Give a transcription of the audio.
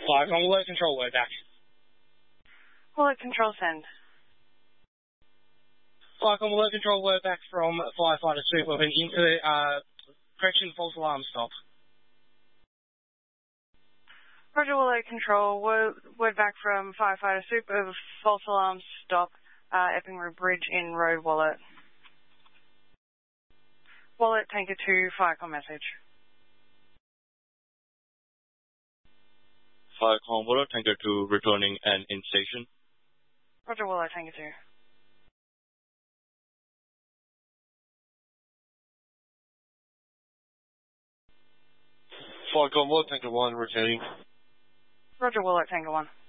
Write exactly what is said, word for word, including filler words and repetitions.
Falcon, alert control, word back. Alert control, send. Falcon, alert control, word back from firefighter super of an into, uh, correction, false alarm stop. Roger, alert control, word, word back from firefighter super of false alarm stop, uh, Epping Bridge in Road Wallet. Wallet, tanker two, Firecom message. Firecom, Wallet, tanker two, returning and in station. Roger, Wallet, tanker two. Firecom, Wallet, tanker one, returning. Roger, Wallet, tanker one.